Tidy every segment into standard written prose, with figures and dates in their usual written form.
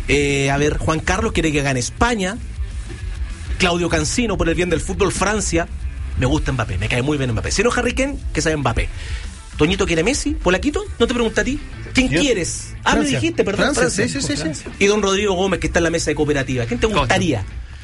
A ver, Juan Carlos quiere que gane España. Claudio Cancino, por el bien del fútbol, Francia. Me gusta Mbappé, me cae muy bien Mbappé. Si no Harry Kane, que sabe Mbappé. Toñito quiere Messi, Polaquito, no te pregunto a ti. ¿Quién quieres? Francia. Me dijiste, perdón. Francia. Sí. Y don Rodrigo Gómez, que está en la mesa de cooperativa. ¿Quién te gustaría?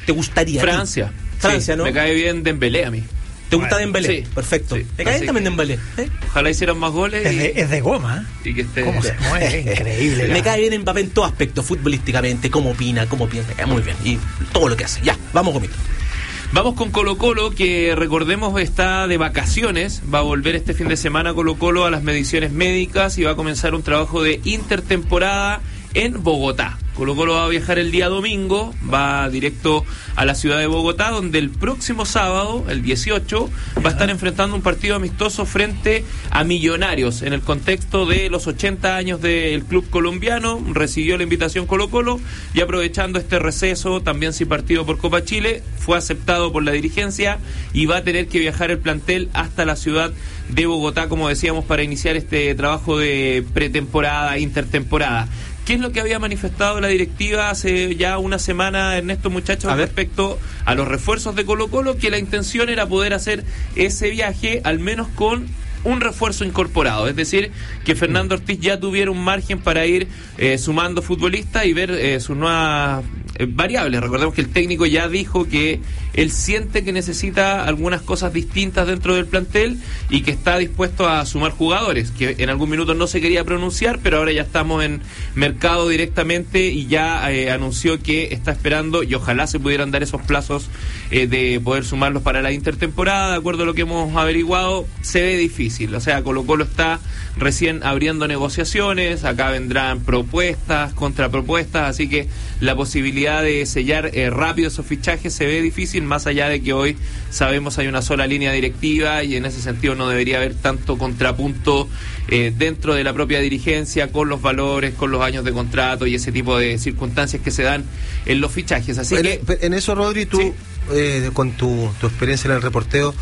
Francia, ¿no? Me cae bien Dembélé a mí. ¿Te gusta Dembélé? Sí. Perfecto. Sí. Me cae bien también Dembélé. Ojalá hicieran más goles. Es de goma. Y que esté... ¿Cómo se mueve? Increíble. Me cae bien Mbappé en todo aspecto, futbolísticamente, cómo opina, cómo piensa, me cae muy bien. Y todo lo que hace. Ya, vamos conmigo. Vamos con Colo-Colo, que recordemos está de vacaciones, va a volver este fin de semana Colo-Colo a las mediciones médicas y va a comenzar un trabajo de intertemporada en Bogotá. Colo-Colo va a viajar el día domingo, va directo a la ciudad de Bogotá, donde el próximo sábado, el 18, va a estar enfrentando un partido amistoso frente a Millonarios, en el contexto de los 80 años del club colombiano. Recibió la invitación Colo-Colo y, aprovechando este receso, también sin partido por Copa Chile, fue aceptado por la dirigencia y va a tener que viajar el plantel hasta la ciudad de Bogotá, como decíamos, para iniciar este trabajo de pretemporada, intertemporada. ¿Qué es lo que había manifestado la directiva hace ya una semana, Ernesto, muchachos, respecto a los refuerzos de Colo-Colo? Que la intención era poder hacer ese viaje al menos con un refuerzo incorporado, es decir, que Fernando Ortiz ya tuviera un margen para ir sumando futbolistas y ver sus nuevas variables. Recordemos que el técnico ya dijo que él siente que necesita algunas cosas distintas dentro del plantel y que está dispuesto a sumar jugadores, que en algún minuto no se quería pronunciar, pero ahora ya estamos en mercado directamente y ya anunció que está esperando, y ojalá se pudieran dar esos plazos de poder sumarlos para la intertemporada. De acuerdo a lo que hemos averiguado, se ve difícil. O sea, Colo-Colo está recién abriendo negociaciones, acá vendrán propuestas, contrapropuestas, así que la posibilidad de sellar rápido esos fichajes se ve difícil, más allá de que hoy sabemos hay una sola línea directiva y en ese sentido no debería haber tanto contrapunto dentro de la propia dirigencia con los valores, con los años de contrato y ese tipo de circunstancias que se dan en los fichajes. Así en eso, Rodri, tú, ¿sí? Con tu experiencia en el reporteo,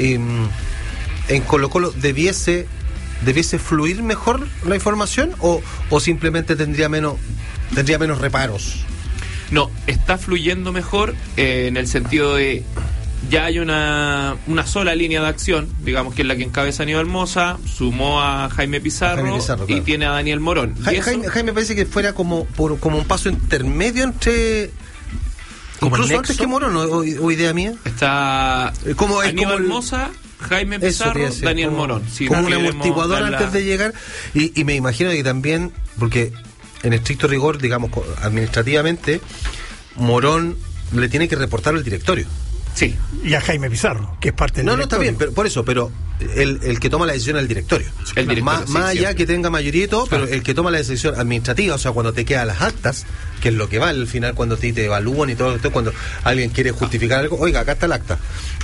en Colo-Colo debiese fluir mejor la información o simplemente tendría menos reparos. No, está fluyendo mejor en el sentido de ya hay una sola línea de acción, digamos, que es la que encabeza Aníbal Mosa, sumó a Jaime Pizarro, claro, y tiene a Daniel Morón. Jaime parece que fuera como un paso intermedio entre... Incluso antes que Morón, o idea mía. Está Aníbal Mosa, Jaime Pizarro, Daniel Morón. Sí, como un amortiguador antes de llegar. Y me imagino que también, porque en estricto rigor, digamos, administrativamente, Morón le tiene que reportar al directorio. Sí. Y a Jaime Pizarro, que es parte del directorio. No, está bien, pero por eso, pero el que toma la decisión es el directorio. Más allá que tenga mayoría y todo, pero el que toma la decisión administrativa, o sea, cuando te quedan las actas, que es lo que va al final cuando te evalúan y todo esto, cuando alguien quiere justificar algo, oiga, acá está el acta.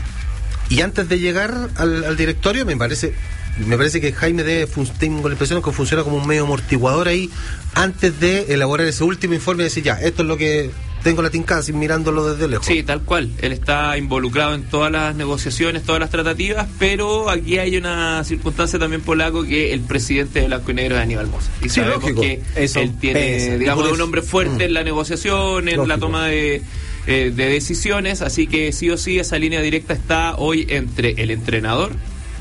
Y antes de llegar al directorio, me parece que Jaime tengo la impresión que funciona como un medio amortiguador ahí, antes de elaborar ese último informe y decir, ya, esto es lo que tengo la tincada, así mirándolo desde lejos. Sí, tal cual. Él está involucrado en todas las negociaciones, todas las tratativas, pero aquí hay una circunstancia también, Polaco, que el presidente de Blanco y Negro es Aníbal Mosa. Y sí, sabemos lógico. Que él tiene, digamos, un hombre fuerte en la negociación, en la toma de decisiones, así que sí o sí esa línea directa está hoy entre el entrenador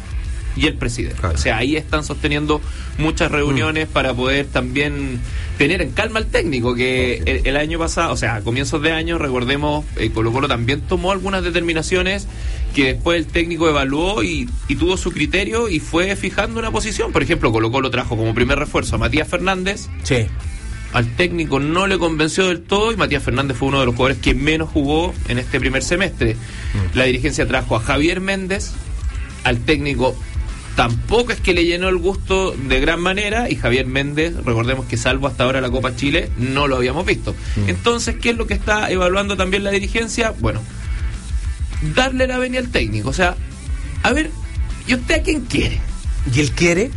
y el presidente. Claro. O sea, ahí están sosteniendo muchas reuniones para poder también tener en calma al técnico, que el año pasado, o sea, a comienzos de año, recordemos, Colo-Colo también tomó algunas determinaciones que después el técnico evaluó y tuvo su criterio y fue fijando una posición. Por ejemplo, Colo-Colo trajo como primer refuerzo a Matías Fernández. Sí. Al técnico no le convenció del todo y Matías Fernández fue uno de los jugadores que menos jugó en este primer semestre. La dirigencia trajo a Javier Méndez, al técnico tampoco es que le llenó el gusto de gran manera, y Javier Méndez, recordemos que salvo hasta ahora la Copa Chile, no lo habíamos visto. Entonces, ¿qué es lo que está evaluando también la dirigencia? Bueno, darle la venia al técnico. O sea, a ver, ¿y usted a quién quiere? ¿Y él quiere?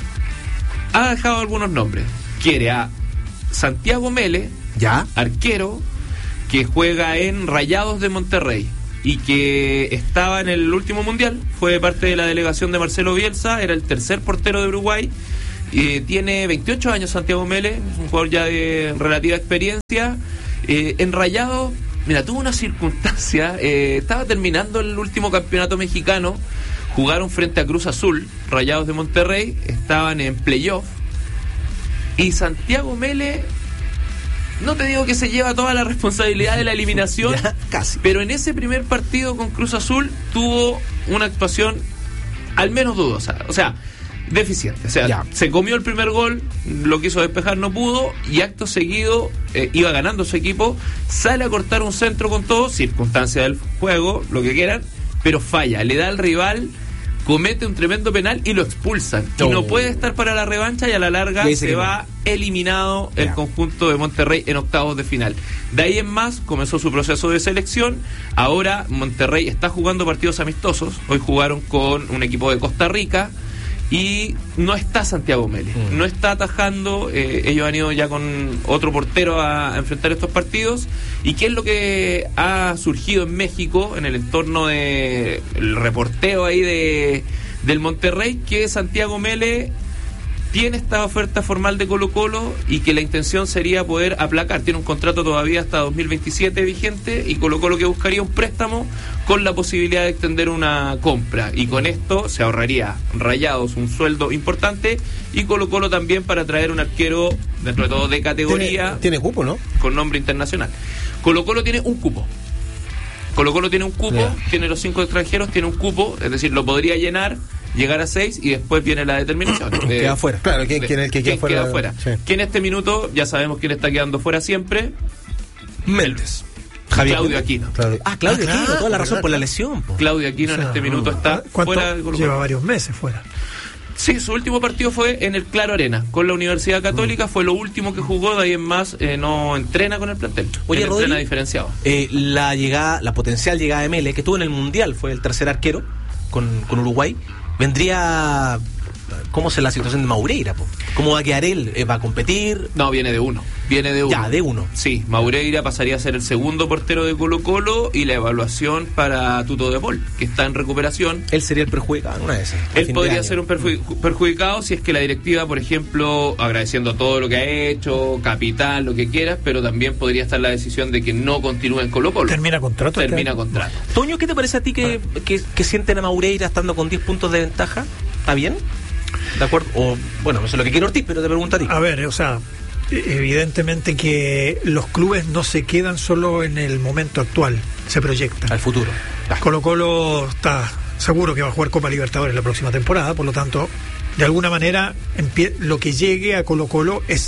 Ha dejado algunos nombres. Quiere a Santiago Mele, ¿ya? Arquero, que juega en Rayados de Monterrey y que estaba en el último mundial, fue parte de la delegación de Marcelo Bielsa, era el tercer portero de Uruguay, Tiene 28 años Santiago Mele, es un jugador ya de relativa experiencia. En Rayados, mira, tuvo una circunstancia, estaba terminando el último campeonato mexicano, jugaron frente a Cruz Azul, Rayados de Monterrey, estaban en playoff, y Santiago Mele, no te digo que se lleva toda la responsabilidad de la eliminación, ya, casi, pero en ese primer partido con Cruz Azul tuvo una actuación al menos dudosa, o sea, deficiente, o sea, ya. Se comió el primer gol, lo quiso despejar, no pudo, y acto seguido iba ganando su equipo, sale a cortar un centro con todo, circunstancia del juego, lo que quieran, pero falla, le da al rival, comete un tremendo penal y lo expulsan, y no puede estar para la revancha, y a la larga se va eliminado el conjunto de Monterrey en octavos de final. De ahí en más comenzó su proceso de selección. Ahora Monterrey está jugando partidos amistosos, hoy jugaron con un equipo de Costa Rica y no está Santiago Mele, no está atajando. Ellos han ido ya con otro portero a enfrentar estos partidos. ¿Y qué es lo que ha surgido en México en el entorno de el reporteo ahí del Monterrey? Que Santiago Mele tiene esta oferta formal de Colo-Colo y que la intención sería poder aplacar. Tiene un contrato todavía hasta 2027 vigente, y Colo-Colo que buscaría un préstamo con la posibilidad de extender una compra, y con esto se ahorraría Rayados un sueldo importante, y Colo-Colo también para traer un arquero dentro de todo de categoría. Tiene cupo, ¿no? Con nombre internacional. Colo-Colo tiene un cupo. Tiene los 5 extranjeros, tiene un cupo, es decir, lo podría llenar, llegar a 6, y después viene la determinación. Queda afuera. Claro, ¿quién queda afuera? Sí. Que en este minuto ya sabemos quién está quedando fuera siempre. Méndez. Claudio Aquino. Claudio Aquino, toda la razón por la lesión. Claudio Aquino en este minuto está fuera de Colo-Colo. Lleva varios meses fuera. Sí, su último partido fue en el Claro Arena, con la Universidad Católica, fue lo último que jugó, de ahí en más no entrena con el plantel. Oye, Rodri, entrena diferenciado. La potencial llegada de Mele, que estuvo en el Mundial, fue el tercer arquero con Uruguay, vendría... ¿Cómo es la situación de Maureira? ¿Cómo va a quedar él? ¿Va a competir? No, viene de uno. Ya, de uno. Sí, Maureira pasaría a ser el segundo portero de Colo-Colo, y la evaluación para Tuto de Paul, que está en recuperación. Él sería el perjudicado en una de esas. Él podría ser un perjudicado si es que la directiva, por ejemplo, agradeciendo todo lo que ha hecho, capital, lo que quieras, pero también podría estar la decisión de que no continúe en Colo-Colo. Termina contrato. Toño, ¿qué te parece a ti que sienten a Maureira estando con 10 puntos de ventaja? ¿Está bien? ¿De acuerdo? O, bueno, no sé lo que quiere Ortiz, pero te pregunto a ti. A ver, o sea, evidentemente que los clubes no se quedan solo en el momento actual, se proyectan al futuro. Colo-Colo está seguro que va a jugar Copa Libertadores la próxima temporada, por lo tanto, de alguna manera, lo que llegue a Colo-Colo es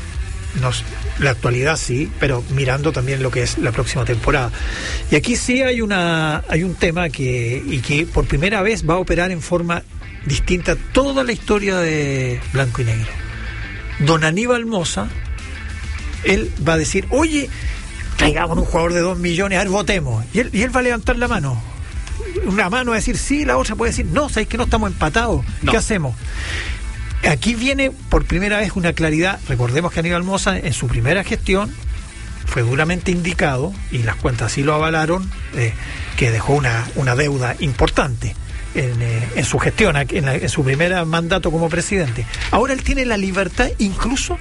la actualidad, sí, pero mirando también lo que es la próxima temporada. Y aquí sí hay un tema que por primera vez va a operar en forma distinta toda la historia de Blanco y Negro. Don Aníbal Mosa, él va a decir, oye, traigamos un jugador de 2 millones, a ver, votemos. Y él va a levantar la mano. Una mano va a decir sí, la otra puede decir no, ¿sabes que no estamos empatados? No. ¿Qué hacemos? Aquí viene por primera vez una claridad. Recordemos que Aníbal Mosa en su primera gestión fue duramente indicado, y las cuentas sí lo avalaron, que dejó una deuda importante en su gestión, en su primer mandato como presidente. Ahora él tiene la libertad incluso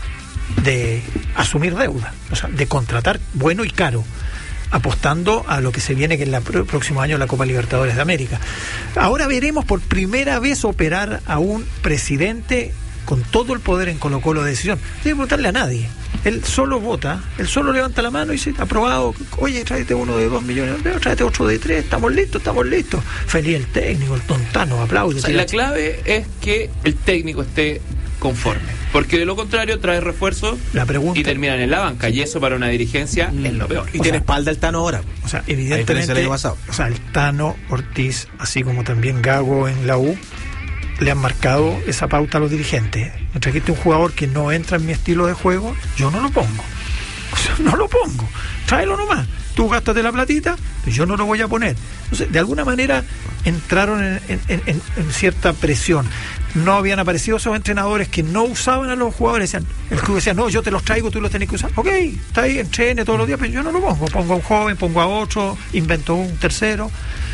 de asumir deuda, o sea, de contratar bueno y caro, apostando a lo que se viene, que en el próximo año la Copa Libertadores de América. Ahora veremos por primera vez operar a un presidente con todo el poder en Colo-Colo de decisión. No tiene que preguntarle a nadie. Él solo vota, él solo levanta la mano y dice, aprobado, oye, tráete uno de 2 millones, tráete otro de 3, estamos listos. Feliz el técnico, el tontano, aplaude. O sea, la clave es que el técnico esté conforme, porque de lo contrario trae refuerzos y terminan en la banca, y eso para una dirigencia es lo peor. Y tiene espalda el Tano ahora. O sea, evidentemente, el Tano, Ortiz, así como también Gago en la U, le han marcado esa pauta a los dirigentes. Me trajiste un jugador que no entra en mi estilo de juego, yo no lo pongo. O sea, no lo pongo. Tráelo nomás. Tú gástate la platita, yo no lo voy a poner. Entonces, de alguna manera entraron en cierta presión. No habían aparecido esos entrenadores que no usaban a los jugadores. El club decía, no, yo te los traigo, tú los tenés que usar. Ok, está ahí, entrene todos los días, pero yo no lo pongo. Pongo a un joven, pongo a otro, invento un tercero.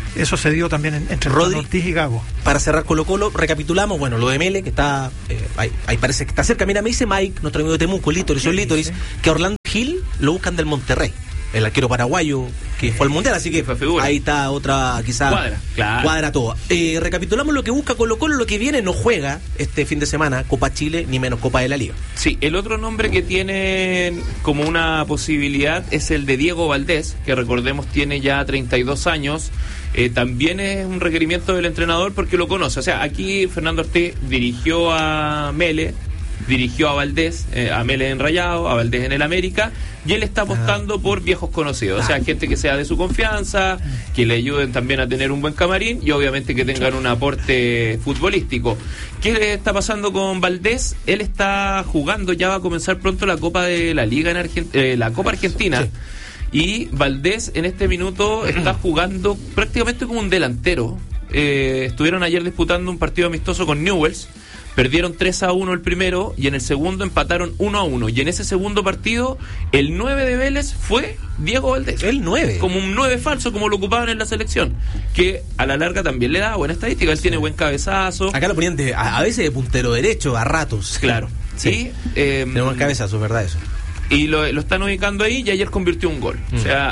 Eso se dio también entre Rodri, Ortiz y Gago. Para cerrar Colo-Colo, recapitulamos, bueno, lo de Mele, que está, ahí parece que está cerca. Mira, me dice Mike, nuestro amigo de Temuco, Lítoris, que Orlando Gil lo buscan del Monterrey, el arquero paraguayo que fue al Mundial, así que ahí está otra, quizá cuadra todo. Recapitulamos lo que busca Colo-Colo, lo que viene, no juega este fin de semana Copa Chile, ni menos Copa de la Liga. Sí, el otro nombre que tiene como una posibilidad es el de Diego Valdés, que recordemos tiene ya 32 años. También es un requerimiento del entrenador porque lo conoce. O sea, aquí Fernando Ortiz dirigió a Mele, dirigió a Valdés, a Mele en Rayado, a Valdés en el América, y él está apostando por viejos conocidos, o sea, gente que sea de su confianza, que le ayuden también a tener un buen camarín y obviamente que tengan un aporte futbolístico. ¿Qué está pasando con Valdés? Él está jugando, ya va a comenzar pronto la Copa de la Liga en la Copa Argentina. Sí. Y Valdés en este minuto está jugando prácticamente como un delantero. Estuvieron ayer disputando un partido amistoso con Newell's. Perdieron 3-1 el primero y en el segundo empataron 1-1. Y en ese segundo partido, el 9 de Vélez fue Diego Valdés. El 9. Como un 9 falso, como lo ocupaban en la selección. Que a la larga también le da buena estadística. Él tiene buen cabezazo. Acá lo ponían a veces de puntero derecho, a ratos. Claro. Sí. Tiene buen cabezazo, ¿verdad eso? Y lo están ubicando ahí y ayer convirtió un gol. O sea,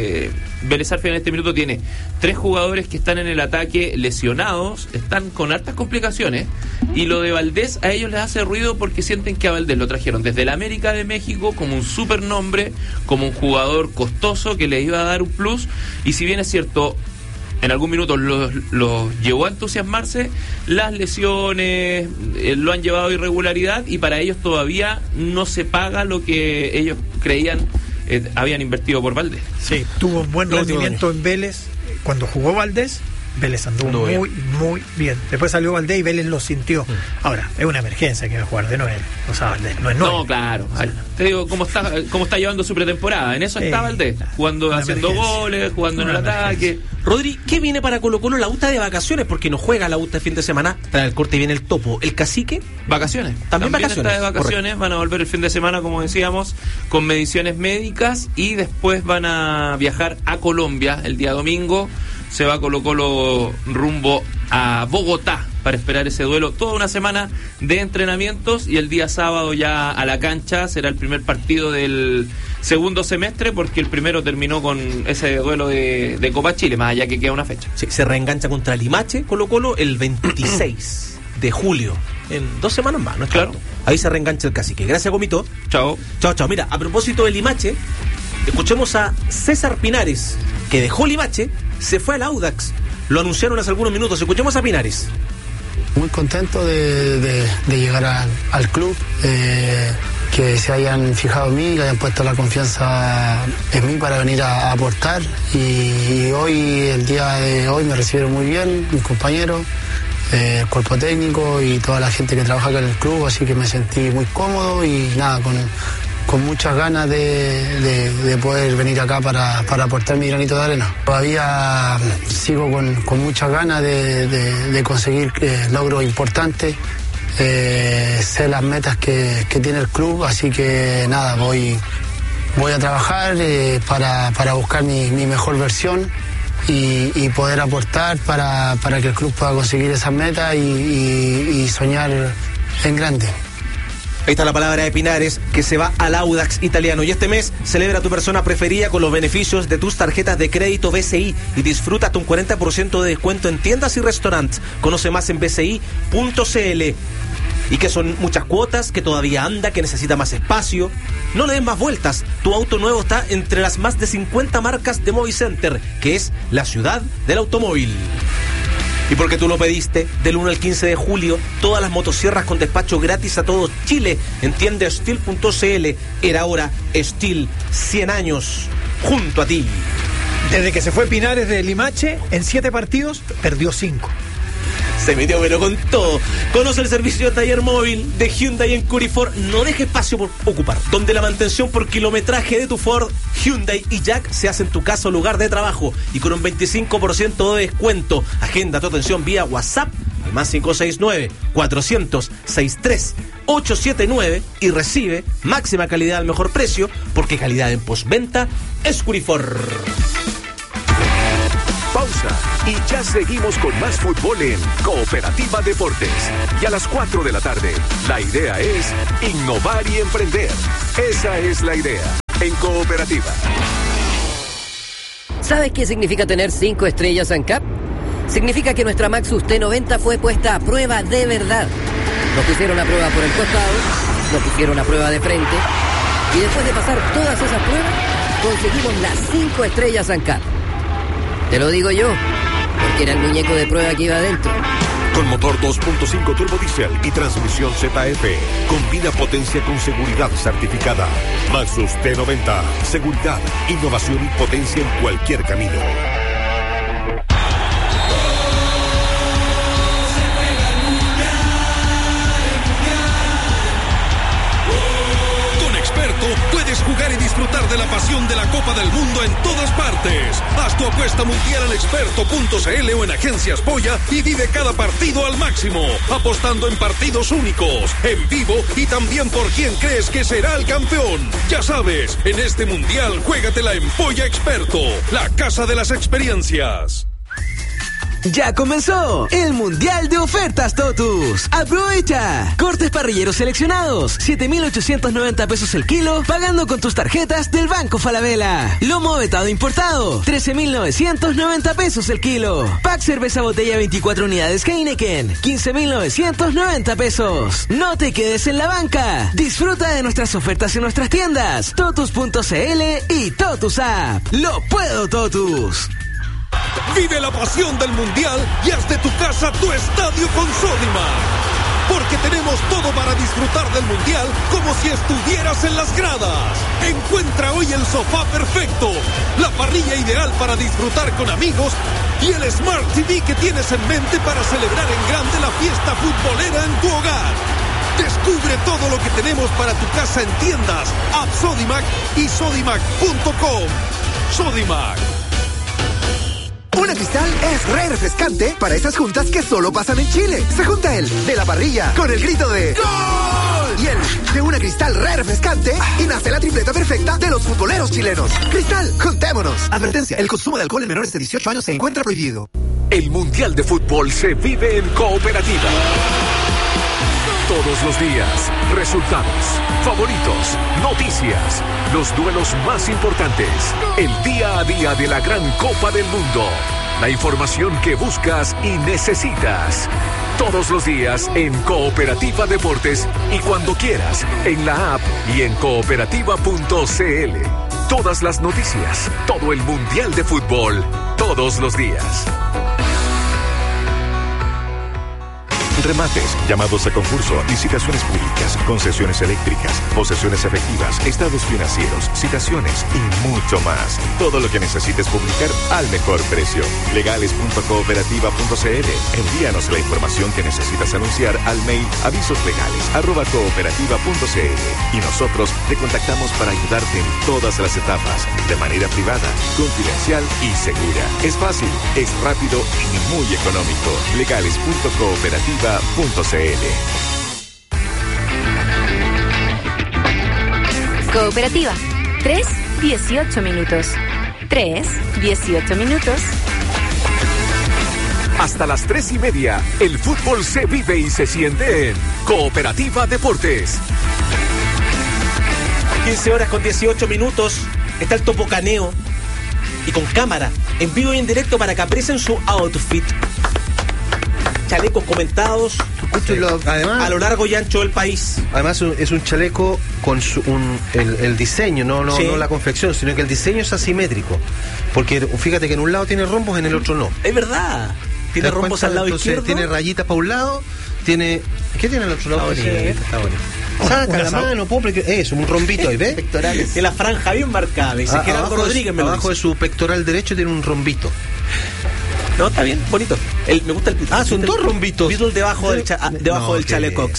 Vélez Sarsfield en este minuto tiene 3 jugadores que están en el ataque lesionados, están con hartas complicaciones, y lo de Valdés a ellos les hace ruido porque sienten que a Valdés lo trajeron desde el América de México como un super nombre, como un jugador costoso que les iba a dar un plus, y si bien es cierto, en algún minuto los llevó a entusiasmarse, las lesiones lo han llevado a irregularidad y para ellos todavía no se paga lo que ellos creían habían invertido por Valdés. Sí, tuvo un buen rendimiento en Vélez. Cuando jugó Valdés, Vélez anduvo muy bien. Después salió Valdés y Vélez lo sintió. Ahora, es una emergencia que va a jugar de Noel. O sea, Valdés no es Noel. No, claro. Te digo, cómo está llevando su pretemporada. En eso está Valdés. Jugando, haciendo goles, jugando en el ataque. Rodri, ¿qué viene para Colo-Colo? La UTA de vacaciones, porque no juega la UTA el fin de semana. Tras el corte viene el Topo. ¿El Cacique? Vacaciones. También vacaciones. Está de vacaciones. Correcto. Van a volver el fin de semana, como decíamos, con mediciones médicas y después van a viajar a Colombia el día domingo. Se va Colo-Colo rumbo a Bogotá para esperar ese duelo. Toda una semana de entrenamientos y el día sábado ya a la cancha. Será el primer partido del segundo semestre porque el primero terminó con ese duelo de Copa Chile, más allá que queda una fecha. Sí, se reengancha contra Limache, Colo-Colo, el 26 de julio. En 2 semanas más, ¿no es claro? Ahí se reengancha el Cacique. Gracias, Gomito. Chao. Chao. Mira, a propósito de Limache, escuchemos a César Pinares, que dejó Limache, se fue al Audax. Lo anunciaron hace algunos minutos. Escuchemos a Pinares. Muy contento de llegar al club, que se hayan fijado en mí, que hayan puesto la confianza en mí para venir a aportar. Y hoy, el día de hoy, me recibieron muy bien mis compañeros, el cuerpo técnico y toda la gente que trabaja acá en el club, así que me sentí muy cómodo y nada, con muchas ganas de poder venir acá para aportar mi granito de arena. Todavía sigo con muchas ganas de conseguir logros importantes, sé las metas que tiene el club, así que nada, voy a trabajar para buscar mi mejor versión y poder aportar para que el club pueda conseguir esas metas y soñar en grande. Ahí está la palabra de Pinares, que se va al Audax italiano. Y este mes celebra a tu persona preferida con los beneficios de tus tarjetas de crédito BCI y disfruta un 40% de descuento en tiendas y restaurantes. Conoce más en bci.cl. Y que son muchas cuotas, que todavía anda, que necesita más espacio. No le des más vueltas. Tu auto nuevo está entre las más de 50 marcas de Movicenter, que es la ciudad del automóvil. Y porque tú lo pediste, del 1 al 15 de julio, todas las motosierras con despacho gratis a todo Chile. En tienda Steel.cl. Era hora Steel, 100 años junto a ti. Desde que se fue Pinares de Limache, en 7 partidos, perdió 5. Se metió pero con todo. Conoce el servicio de taller móvil de Hyundai en Curifor. No deje espacio por ocupar, donde la mantención por kilometraje de tu Ford, Hyundai y Jack se hace en tu casa o lugar de trabajo y con un 25% de descuento. Agenda tu atención vía WhatsApp al más 569-400-63-879 y recibe máxima calidad al mejor precio, porque calidad en postventa es Curifor. pausa y ya seguimos con más fútbol en Cooperativa Deportes. Y a las 4 de la tarde, la idea es innovar y emprender. Esa es la idea en Cooperativa. ¿Sabes qué significa tener 5 estrellas ANCAP? Significa que nuestra Maxus T90 fue puesta a prueba de verdad. Nos pusieron a prueba por el costado, nos pusieron a prueba de frente, y después de pasar todas esas pruebas, conseguimos las 5 estrellas ANCAP. Te lo digo yo, porque era el muñeco de prueba que iba adentro. Con motor 2.5 turbodiesel y transmisión ZF. Combina potencia con seguridad certificada. Maxus T90. Seguridad, innovación y potencia en cualquier camino. Puedes jugar y disfrutar de la pasión de la Copa del Mundo en todas partes. Haz tu apuesta mundial en experto.cl o en Agencias Polla y vive cada partido al máximo, apostando en partidos únicos, en vivo y también por quién crees que será el campeón. Ya sabes, en este mundial juégatela en Polla Experto, la casa de las experiencias. Ya comenzó el Mundial de Ofertas Totus. ¡Aprovecha! Cortes parrilleros seleccionados, 7.890 pesos el kilo, pagando con tus tarjetas del Banco Falabella. Lomo vetado importado, 13.990 pesos el kilo. Pack cerveza botella 24 unidades Heineken, 15.990 pesos. No te quedes en la banca. Disfruta de nuestras ofertas en nuestras tiendas, totus.cl y Totus App. ¡Lo puedo, Totus! Vive la pasión del Mundial y haz de tu casa tu estadio con Sodimac. Porque tenemos todo para disfrutar del Mundial como si estuvieras en las gradas. Encuentra hoy el sofá perfecto, la parrilla ideal para disfrutar con amigos y el Smart TV que tienes en mente para celebrar en grande la fiesta futbolera en tu hogar. Descubre todo lo que tenemos para tu casa en tiendas, app Sodimac y sodimac.com. Sodimac. Una Cristal es re refrescante para esas juntas que solo pasan en Chile. Se junta el de la parrilla con el grito de ¡Gol! Y el de una Cristal re refrescante y nace la tripleta perfecta de los futboleros chilenos. Cristal, juntémonos. Advertencia, el consumo de alcohol en menores de 18 años se encuentra prohibido. El Mundial de Fútbol se vive en Cooperativa. Todos los días, resultados, favoritos, noticias, los duelos más importantes, el día a día de la gran Copa del Mundo, la información que buscas y necesitas. Todos los días en Cooperativa Deportes y cuando quieras en la app y en cooperativa.cl. Todas las noticias, todo el Mundial de Fútbol, todos los días. Remates, llamados a concurso, licitaciones públicas, concesiones eléctricas, posesiones efectivas, estados financieros, citaciones y mucho más. Todo lo que necesites publicar al mejor precio. Legales.cooperativa.cl. Envíanos la información que necesitas anunciar al mail avisoslegales@cooperativa.cl y nosotros te contactamos para ayudarte en todas las etapas, de manera privada, confidencial y segura. Es fácil, es rápido y muy económico. Legales.cooperativa.cl. Cooperativa. 3:18 minutos. 3:18 minutos. Hasta las 3:30, el fútbol se vive y se siente en Cooperativa Deportes. 15 horas con 18 minutos. Está el Topo Caneo y con cámara en vivo y en directo para que aprecien su outfit. Chalecos comentados además, a lo largo y ancho del país. Además es un chaleco con el diseño, no la confección, sino que el diseño es asimétrico. Porque fíjate que en un lado tiene rombos, en el otro no. Es verdad. Tiene rombos al lado izquierdo. Tiene rayitas para un lado. ¿Qué tiene al otro lado? Está bonito. Saca la mano, eso, un rombito ahí, ¿ves? Pectorales. Tiene la franja bien marcada. Dice Gerardo Rodríguez. Abajo de su pectoral derecho tiene un rombito. No, está bien, bonito. Me gusta el son dos rombitos. Beatle debajo del chaleco, sí.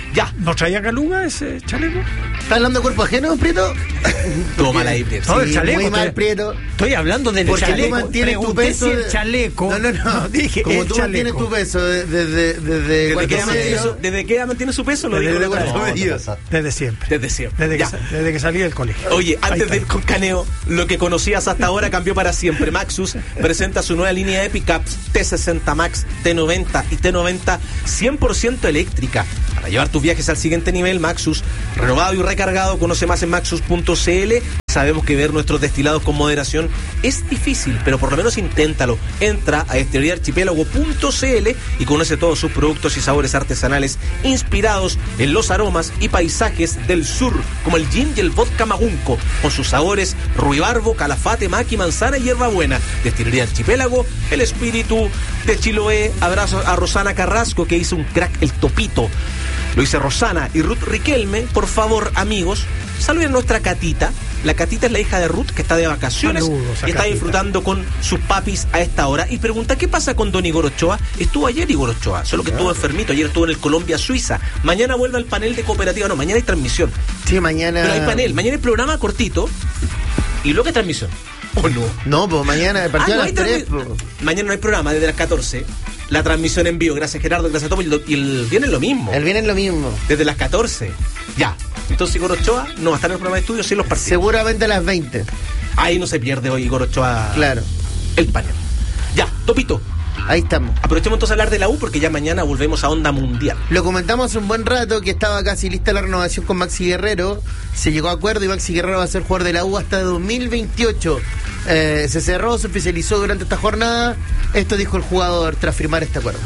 Ya. ¿No traía Caluga ese chaleco? ¿Estás hablando de cuerpo ajeno, Prieto? Toma la ahí, Prieto. No, el chaleco. Muy mal, Prieto. Estoy hablando del Porque chaleco. tú mantienes tu Pregunté peso si el chaleco. No. Dije como el tú chaleco. mantienes tu peso desde ¿Desde qué edad mantiene su peso? Lo digo Desde la otra cuarto vez. medio. Desde siempre. Desde que salí del colegio. Oye, antes de ir con Caneo, lo que conocías hasta ahora cambió para siempre. Maxus presenta su nueva línea de pickups T60 Max, T90 y T90 100% eléctrica. Para llevar tus viajes al siguiente nivel, Maxus, renovado y recargado. Conoce más en maxus.cl. Sabemos que ver nuestros destilados con moderación es difícil, pero por lo menos inténtalo. Entra a destileríaarchipiélago.cl y conoce todos sus productos y sabores artesanales inspirados en los aromas y paisajes del sur, como el gin y el vodka magunco, con sus sabores ruibarbo, calafate, maqui, manzana y hierbabuena. Destilería Archipiélago, el espíritu de Chiloé. Abrazo a Rosana Carrasco, que hizo un crack, el topito. Lo dice Rosana y Ruth Riquelme. Por favor, amigos, saluden a nuestra Catita. La Catita es la hija de Ruth, que está de vacaciones. Saludos a y está Catita. disfrutando con sus papis a esta hora. Y pregunta, ¿qué pasa con don Igor Ochoa? Estuvo ayer Igor Ochoa, solo que estuvo enfermito. Ayer estuvo en el Colombia-Suiza. Mañana vuelve al panel de cooperativa. No, mañana hay transmisión. Sí, mañana. Pero hay panel. Mañana hay programa cortito y luego hay transmisión. ¿O no? No, pues mañana el partido no a hay las 3. Mañana no hay programa, desde las 14. La transmisión en vivo. Gracias, Gerardo. Gracias a todos. Y el viernes lo mismo. El viernes lo mismo. Desde las 14. Ya. Entonces Igor Ochoa no va a estar en el programa de estudio sin los partidos. Seguramente a las 20. Ahí no se pierde hoy Igor Ochoa. Claro. El panel. Ya, Topito. Ahí estamos. Aprovechemos entonces a hablar de la U porque ya mañana volvemos a Onda Mundial. Lo comentamos hace un buen rato que estaba casi lista la renovación con Maxi Guerrero. Se llegó a acuerdo y Maxi Guerrero va a ser jugador de la U hasta 2028. Se cerró, se oficializó durante esta jornada. Esto dijo el jugador tras firmar este acuerdo.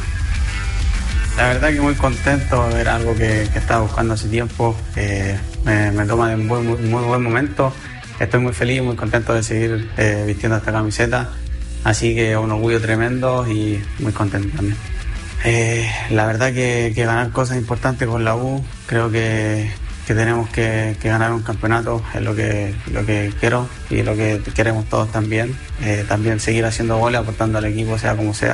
La verdad que muy contento, era algo que estaba buscando hace tiempo. Me toma de un muy buen momento. Estoy muy feliz, muy contento de seguir vistiendo esta camiseta. Así que un orgullo tremendo y muy contento también. La verdad que ganar cosas importantes con la U, creo que tenemos que ganar un campeonato, es lo que quiero y lo que queremos todos también. También seguir haciendo goles, aportando al equipo, sea como sea.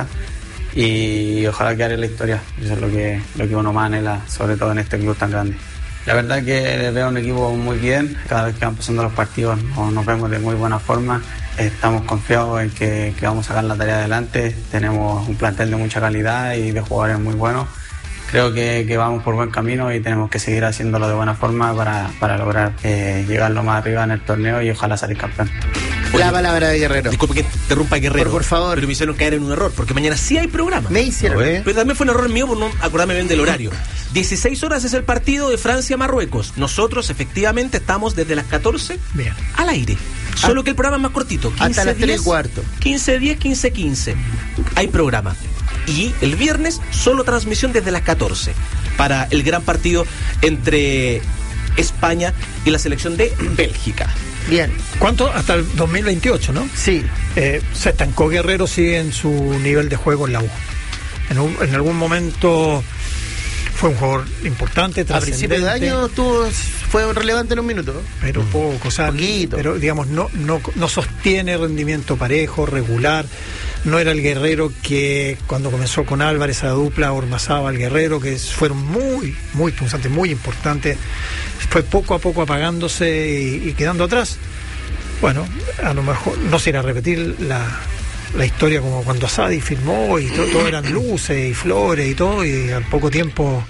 Y ojalá que haré la historia, eso es lo que uno más anhela, sobre todo en este club tan grande. La verdad que veo un equipo muy bien, cada vez que van pasando los partidos nos vemos de muy buena forma. Estamos confiados en que vamos a sacar la tarea adelante. Tenemos un plantel de mucha calidad y de jugadores muy buenos. Creo que vamos por buen camino y tenemos que seguir haciéndolo de buena forma para lograr llegar lo más arriba en el torneo y ojalá salir campeón. Oye, la palabra de Guerrero. Disculpe que interrumpa, Guerrero. Por favor. Pero me hicieron caer en un error, porque mañana sí hay programa. Me hicieron. Pero también fue un error mío por no acordarme bien del horario. 16 horas es el partido de Francia-Marruecos. Nosotros efectivamente estamos desde las 14 Bien. al aire. Solo que el programa es más cortito. 15, hasta las 3:15. 15:10, 15:15. Hay programa. Y el viernes solo transmisión desde las 14 para el gran partido entre España y la selección de Bélgica. Bien. ¿Cuánto? Hasta el 2028, ¿no? Sí. Se estancó Guerrero, sí, en su nivel de juego en la U. En algún momento fue un jugador importante, A principios de año fue relevante en un minuto. Pero poco, o sea, poquito. Pero digamos, no sostiene rendimiento parejo, regular. No era el Guerrero que cuando comenzó con Álvarez, a dupla Ormazábal Guerrero, que fueron muy punzantes, muy importantes. Fue poco a poco apagándose y quedando atrás. Bueno, a lo mejor no se irá a repetir la historia como cuando Asadi firmó y todo eran luces y flores y todo, y al poco tiempo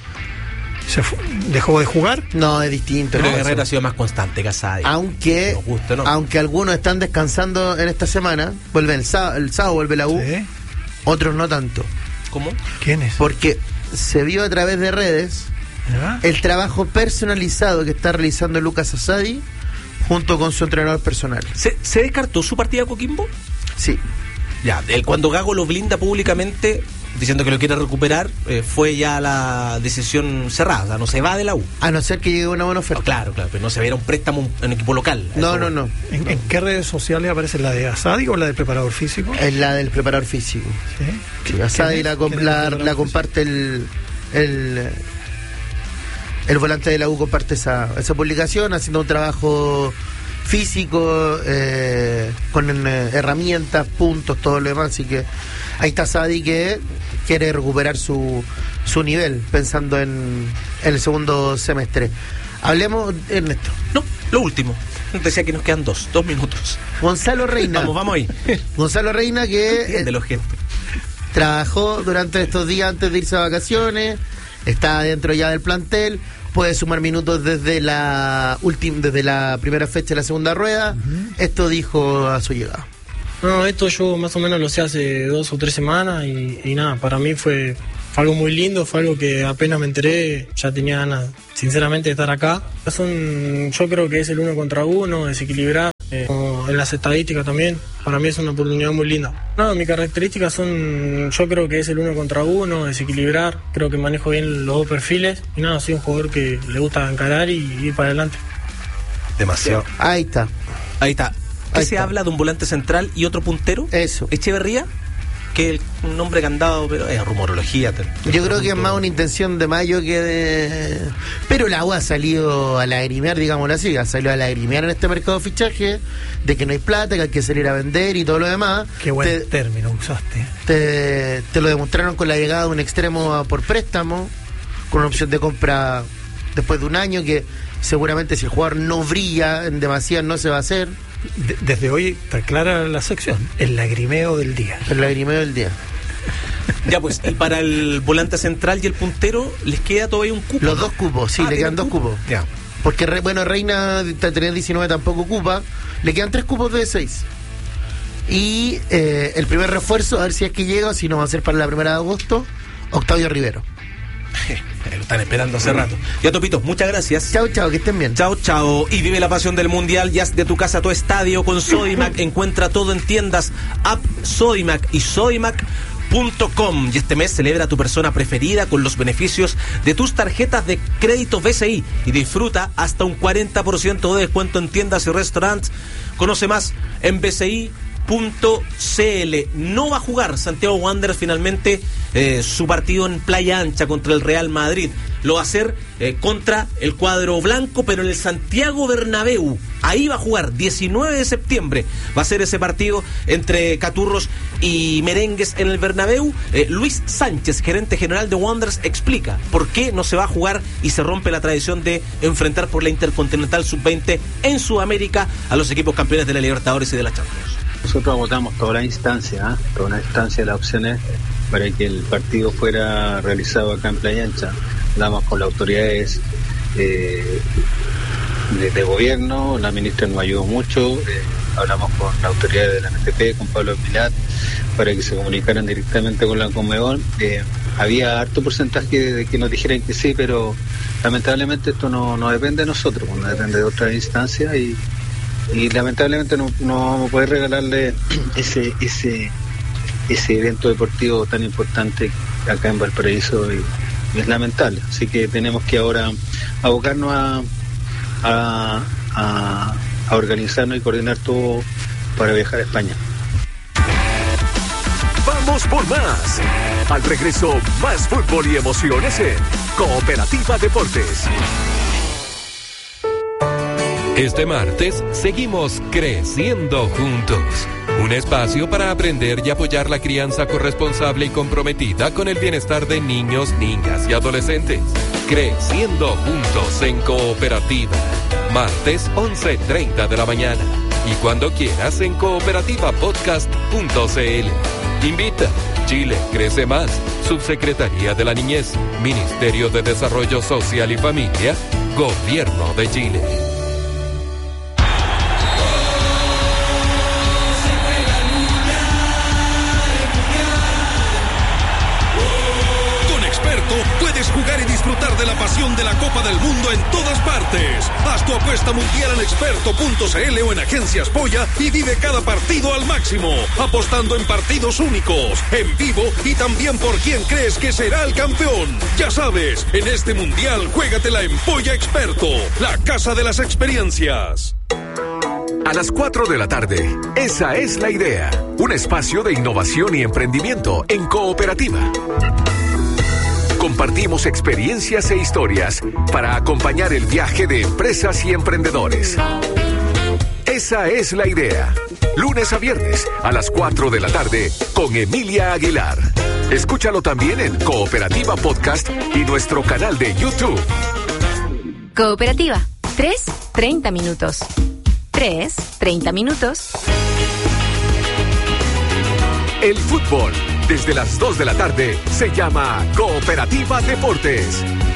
dejó de jugar. No, es distinto. Pero Guerrero ha sido más constante que Asadi. Aunque algunos están descansando en esta semana, vuelve el sábado vuelve la U, Sí. otros no tanto. ¿Cómo? ¿Quién es? Porque se vio a través de redes ¿Ah? el trabajo personalizado que está realizando Lucas Asadi junto con su entrenador personal. ¿Se descartó su partida a Coquimbo? Sí. Ya, cuando Gago lo blinda públicamente diciendo que lo quiere recuperar, fue ya la decisión cerrada, o sea, no se va de la U. A no ser que llegue una buena oferta. No, claro, pero no se va a ir a un préstamo en equipo local. No. ¿En qué redes sociales aparece la de Asadi o la del preparador físico? Es la del preparador físico. Sí. Sí, Asadi ¿Quién es la comparte el volante de la U, comparte esa publicación, haciendo un trabajo físico, con herramientas, puntos, todo lo demás. Así que ahí está Sadi, que quiere recuperar su nivel, pensando en el segundo semestre. Hablemos, Ernesto. No, lo último. Decía que nos quedan dos minutos. Gonzalo Reina. Vamos ahí. Gonzalo Reina, que de los gestos. Trabajó durante estos días antes de irse a vacaciones, está dentro ya del plantel, puede sumar minutos desde la primera fecha de la segunda rueda. Esto dijo a su llegada. No, esto yo más o menos lo sé hace 2 o 3 semanas y nada, para mí fue algo muy lindo, fue algo que apenas me enteré, ya tenía ganas, sinceramente, de estar acá. Yo creo que es el 1 contra 1, desequilibrar, en las estadísticas también, para mí es una oportunidad muy linda. No, mis características son, yo creo que es el 1 contra 1, desequilibrar, creo que manejo bien los dos perfiles y nada, soy un jugador que le gusta encarar y ir para adelante. Demasiado. Ahí está. ¿Qué se habla de un volante central y otro puntero? Eso. Echeverría, que es un nombre candado, pero es rumorología. Yo creo que es más una intención de Mayo que de... Pero la U ha salido a lagrimear, digámoslo así, ha salido a lagrimear en este mercado de fichaje, de que no hay plata, que hay que salir a vender y todo lo demás. Qué buen término usaste. Te lo demostraron con la llegada de un extremo por préstamo, con una opción de compra después de un año, que seguramente si el jugador no brilla en demasía no se va a hacer. Desde hoy está clara la sección, el lagrimeo del día. El lagrimeo del día. Ya pues, y para el volante central y el puntero les queda todavía un cupo. Los 2 cupos, sí, le quedan 2 cupos. Ya. Porque Reina tener 19 tampoco ocupa, le quedan 3 cupos de 6. Y el primer refuerzo, a ver si es que llega o si no va a ser para la 1 de agosto, Octavio Rivero. Lo están esperando hace rato. Ya, Topito, muchas gracias. Chao, que estén bien. Chao. Y vive la pasión del Mundial. Ya de tu casa a tu estadio con Sodimac. Encuentra todo en tiendas, app Sodimac y Sodimac.com. Y este mes celebra a tu persona preferida con los beneficios de tus tarjetas de crédito BCI y disfruta hasta un 40% de descuento en tiendas y restaurantes. Conoce más en BCI.cl. No va a jugar Santiago Wanderers finalmente su partido en Playa Ancha contra el Real Madrid. Lo va a hacer contra el cuadro blanco, pero en el Santiago Bernabéu. Ahí va a jugar 19 de septiembre. Va a ser ese partido entre Caturros y Merengues en el Bernabéu. Luis Sánchez, gerente general de Wanderers, explica por qué no se va a jugar y se rompe la tradición de enfrentar por la Intercontinental Sub-20 en Sudamérica a los equipos campeones de la Libertadores y de la Champions. Nosotros agotamos toda la instancia de las opciones para que el partido fuera realizado acá en Playa Ancha. Hablamos con las autoridades de gobierno, la ministra nos ayudó mucho, hablamos con la autoridad de la NFP, con Pablo Pilat, para que se comunicaran directamente con la Conmebol. Había harto porcentaje de que nos dijeran que sí, pero lamentablemente esto no depende de nosotros, no depende de otras instancias y lamentablemente no vamos a poder regalarle ese evento deportivo tan importante acá en Valparaíso y es lamentable. Así que tenemos que ahora abocarnos a organizarnos y coordinar todo para viajar a España. Vamos por más. Al regreso, más fútbol y emociones en Cooperativa Deportes. Este martes seguimos creciendo juntos. Un espacio para aprender y apoyar la crianza corresponsable y comprometida con el bienestar de niños, niñas y adolescentes. Creciendo juntos en Cooperativa. Martes 11:30 de la mañana. Y cuando quieras en cooperativapodcast.cl. Invita. Chile crece más. Subsecretaría de la Niñez. Ministerio de Desarrollo Social y Familia. Gobierno de Chile. Puedes jugar y disfrutar de la pasión de la Copa del Mundo en todas partes. Haz tu apuesta mundial en experto.cl o en Agencias Polla y vive cada partido al máximo, apostando en partidos únicos, en vivo y también por quién crees que será el campeón. Ya sabes, en este mundial juégatela en Polla Experto, la casa de las experiencias. A las 4 de la tarde, esa es la idea. Un espacio de innovación y emprendimiento en Cooperativa. Compartimos experiencias e historias para acompañar el viaje de empresas y emprendedores. Esa es la idea. Lunes a viernes a las 4 de la tarde con Emilia Aguilar. Escúchalo también en Cooperativa Podcast y nuestro canal de YouTube. Cooperativa. 3:30 minutos. 3:30 minutos. El fútbol, desde las 2 de la tarde, se llama Cooperativa Deportes.